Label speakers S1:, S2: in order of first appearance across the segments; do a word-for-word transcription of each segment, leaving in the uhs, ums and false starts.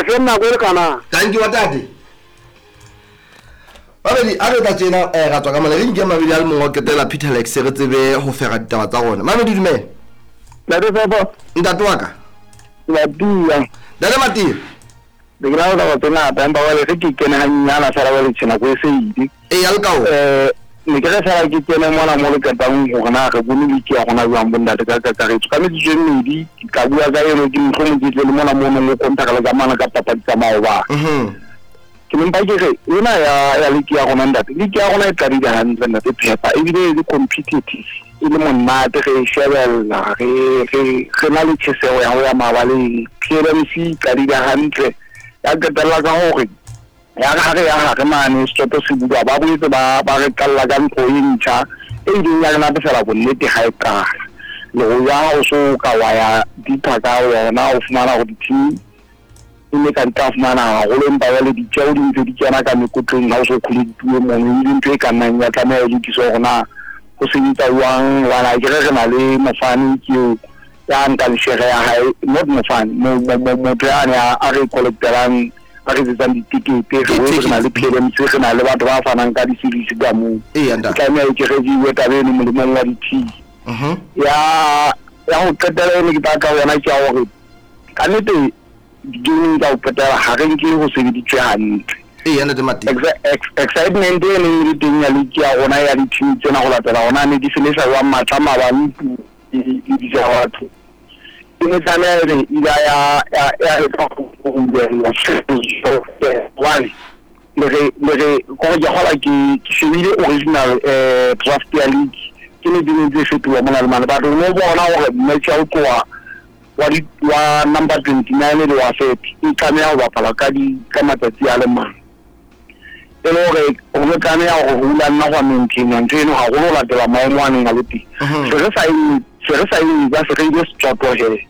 S1: ke nna go le kana
S2: thank you watate Babedi a re ta tsena eh ga tswa ka mole re nke mabedi a le mongwe ketela Peter Lex re tsebe go fega ditaba tsa rona Mabedi dumela
S1: la re fapa
S2: ntate wa ka
S1: la dia
S2: dale Mati
S1: de grado ga tsena ba ba le ke ke na nyana sala ba le tsena go se idi
S2: e ya le ka o
S1: eh ne ke sala ke tsena mona mo le ka tang go na ga bone le ke ya gona jwa mbonda ka ka ka re ka me di mmedi ka bua ka eno ke motho mo ke le mona mo mo konta ka ga mana ka papa tsa mao ba
S2: mhm
S1: ke mpa ke re ina ya ya le ke ya gona ndate le ke ya gona e ka di ga hantle ndate phepa e bile le competitive e le monna te re shebella re re re na le tsheseo ya ya mabale phela msi ka di ga hantle ya ketela ka hore ya ga re ya ga mane stotto se bua ba boetse ba ba re kalla ka ntho e ntšha e di ya na tsela go nnete ga e ka le go ya o so ka wa ya ditaka yona o fumana go ditsi ine ka nta fumana go le mpa le ditjeo di ntse di tsena ka mekotleng ha o so khule dituo mo le ntwe ka nna ya tla le diso gona go se ditsa wang wala ke re na le mafani ke ya nka le shere ya hae not mafani mo mo mo tsana a re collectelang a re tsa ditikete re na le phele mse re na le batho ba fanang ka di series ka mo
S2: e anda
S1: ka me ke re di weta le mo le mo wa di T
S2: mhm
S1: ya ya go ketela le ke ta ka wona ke a gore ka nete di ga o patela ha re nke go se di tshwantle
S2: e anda de Mati
S1: excitement e ne le teng ya le ke ya gona ya di team tsena go latela gona ne di finisha wa matama ba ntse di ja batho ine tsana re ila ya ya ya go go la wali le re le re go ja hola ke ke shebile original eh draft ya league ke ne di ne di fetwa mona le mana ba do no bona gore match ya kwa wa di wa number twenty-nine le wa thirty e tsamaya go bapala ka di ka matsatsi a le mang e le gore o le tsamaya go hula nna go maintain nteno ga go latela maemo a neng a le teng se re sa e se re sa e ba se re ile stotto he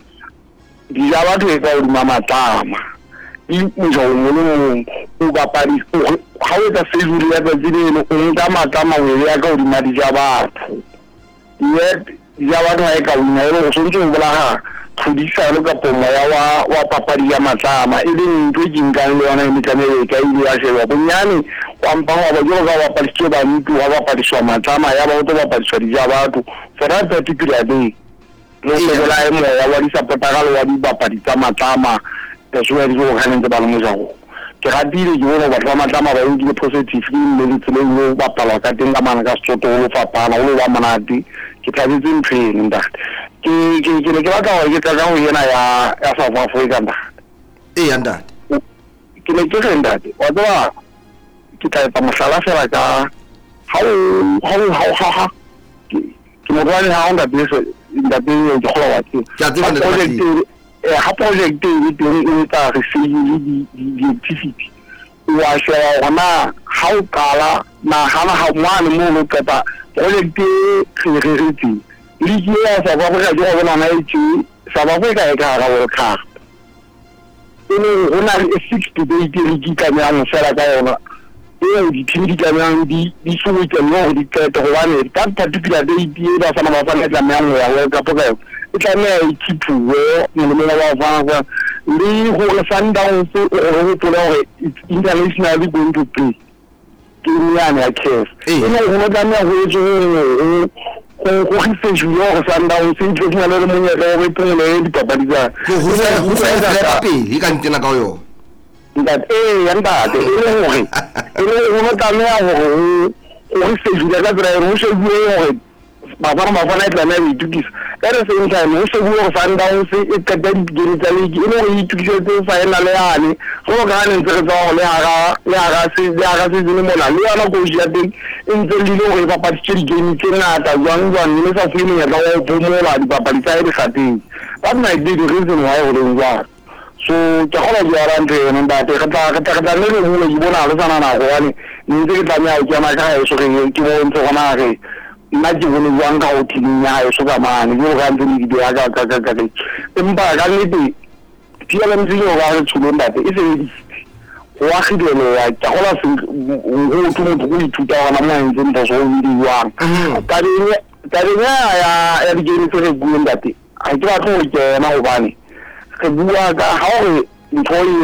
S1: di ja batho e ka o mama tama di mo jo mo le o ba pari ha o ta se juri ya ba dile o nka matama o ya ka o di madi ja batho yet ya batho ha e ka o nna o so ntse o bola ha khudisa le ka pomo ya wa wa papadi ya matlama e leng ntwe jingang le yona e metsamae ka ile ya sheba bonyane wa mpa wa ba jo ga wa palitswe ba mtu wa ba paliswa matlama ya ba o to ba paliswa di ja batho for that particular day no se bola e mo ya wa di supportagalo wa di papadi tsa matlama ka shwa di go ganeng tsa balo mo jago ke ratile ke bona batho ba matlama ba di positive le le tsele go ba pala ka teng ka mana ka stotto go fapana go ba manati ke tlhabetse mphe nda ke ke ke le ke batla go ke tla go yena ya ya South Africa nda
S2: e anda
S1: ke le ke renda wa tswa ke tla pa masala fela ka ha ha ha ha ke mo bona ha onda bese nda be go go wa ke
S2: ya tseba le
S1: project eh ha project e teng e tla re se di di activity wa shwa gona ha o kala na hana ha mwana mo lo kapa project e re re tsi ligi ya South Africa jo bona na itse South Africa e ka ga World Cup ene ona le six to eight ligi ka ya mo fela ka yona e di team di ka yang di di suwe ke no di ka to wane ka particular day di ba sana ba sana tla ya ya World Cup ka e tla me e tsiphuwe mo le wa va va le go le Sundowns o go tlola gore internationally going to play ke nyane ya chess ene go tla me go itse go go se juo go Sundowns se tlo tsena le mo nyaka go ipole di papadi tsa
S2: go sa go sa ka pele ka ntena ka yo
S1: nda e yanda de e gore e go tla me go go se juo ka tsara go se juo gore ba ba ma bona tla me itukisa ka re se ntse mo se buo go Sundowns e ka di gene tsa ligi e no itukisa tse final ya ne go ga ne ntse tsa go le aga le aga se le aga se dine mona le yana go ja teng ntse le go ba patse di game tse ngata jwang jwang le sa feeling ya go bomola di papadi tsa di khateng ba na di di reason why go le jwang so ke go la jara ntse no ba te ka ka ka ka le le mo le bona le sana na go ne ni ntse ke tla nya o tsama ka e so ke ke mo ntse gona re nna ke bone jwang ka o tinya e so ka mane go ga ntse di ya ka ka ka ka empa ga le di ti ya ntse yo ga re tsholo ndate e se di wa khidelo ya ka gola se go tumo go ithuta ga mama ntse ntse so di jwang ka di ka di ya ya di gene tse go ndate a ke ba tlo ke na go bane ke bua ka ha o ntho